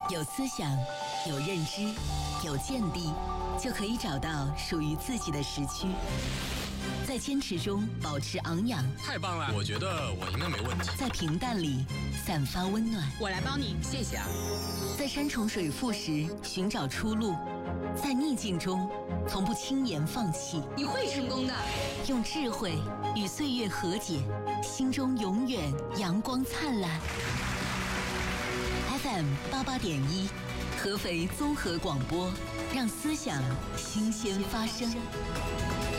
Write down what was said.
有思想，有认知，有见地，就可以找到属于自己的时区。在坚持中保持昂扬， 太棒了！我觉得我应该没问题。 在平淡里散发温暖， 我来帮你，谢谢啊。 在山重水复时寻找出路，在逆境中从不轻言放弃。 你会成功的。 用智慧与岁月和解，心中永远阳光灿烂。FM 88.1，合肥综合广播，让思想新鲜发生。